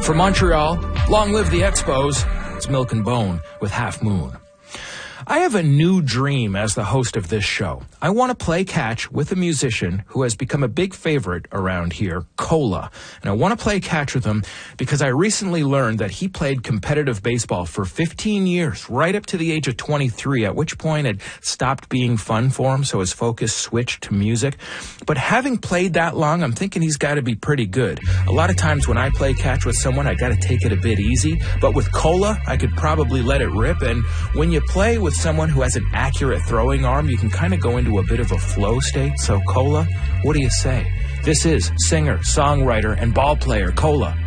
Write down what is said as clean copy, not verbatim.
From Montreal, long live the Expos. It's Milk and Bone with Half Moon. I have a new dream as the host of this show. I want to play catch with a musician who has become a big favorite around here, Cola. And I want to play catch with him because I recently learned that he played competitive baseball for 15 years, right up to the age of 23, at which point it stopped being fun for him, so his focus switched to music. But having played that long, I'm thinking he's got to be pretty good. A lot of times when I play catch with someone, I got to take it a bit easy. But with Cola, I could probably let it rip. And when you play with someone who has an accurate throwing arm, you can kind of go into a bit of a flow state. So Cola, what do you say? This is singer, songwriter, and ball player Cola.